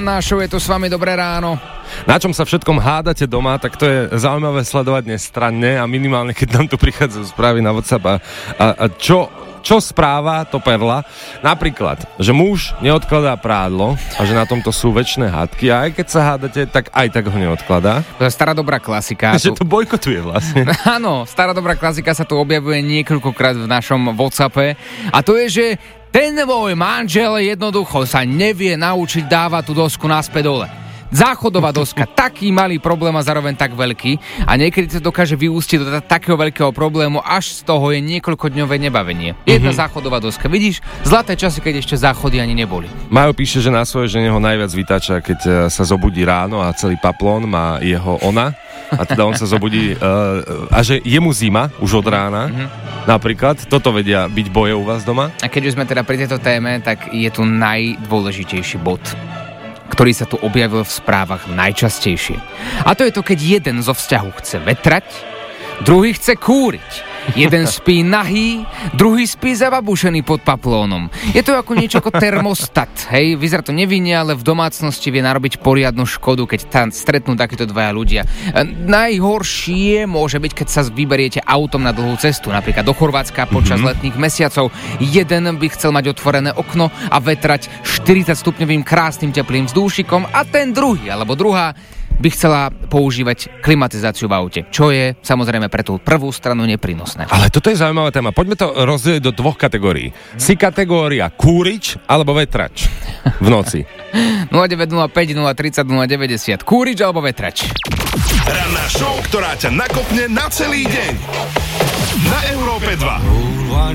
Ranná show, je tu s vami, dobré ráno. Na čom sa všetkom hádate doma, tak to je zaujímavé sledovať nestranne a minimálne, keď nám tu prichádzajú správy na WhatsApp a čo správa to Perla? Napríklad, že muž neodkladá prádlo a že na tomto sú večné hádky a aj keď sa hádate, tak aj tak ho neodkladá. To je stará dobrá klasika. Že to bojkotuje vlastne. Áno, stará dobrá klasika sa tu objavuje niekoľkokrát v našom WhatsAppe a to je, že ten môj manžel jednoducho sa nevie naučiť dávať tú dosku naspäť dole. Záchodová doska, taký malý problém a zároveň tak veľký a niekedy sa dokáže vyústiť do takého veľkého problému, až z toho je niekoľkodňové nebavenie. Jedna záchodová doska, vidíš, zlaté časy, keď ešte záchody ani neboli. Majo píše, že na svoje žene ho najviac vytáča, keď sa zobudí ráno a celý paplón má jeho ona a teda on sa zobudí a že je mu zima už od rána. Napríklad, toto vedia byť boje u vás doma? A keď už sme teda pri tejto téme, tak je tu najdôležitejší bod, ktorý sa tu objavil v správach najčastejšie. A to je to, keď jeden zo vzťahu chce vetrať, druhý chce kúriť. Jeden spí nahý, druhý spí zababušený pod paplónom. Je to ako niečo ako termostat, hej? Vyzerá to nevinne, ale v domácnosti vie narobiť poriadnu škodu, keď tam stretnú takíto dvaja ľudia. Najhoršie môže byť, keď sa vyberiete autom na dlhú cestu, napríklad do Chorvátska počas letných mesiacov. Jeden by chcel mať otvorené okno a vetrať 40-stupňovým krásnym teplým vzdušikom a ten druhý, alebo druhá, by chcela používať klimatizáciu v aute, čo je samozrejme pre tú prvú stranu neprínosné. Ale toto je zaujímavá téma. Poďme to rozdeliť do dvoch kategórií. Si kategória kúrič alebo vetrač v noci? 0905 030 090. Kúrič alebo vetrač? Ranná show, ktorá ťa nakopne na celý deň. Na Európe 2.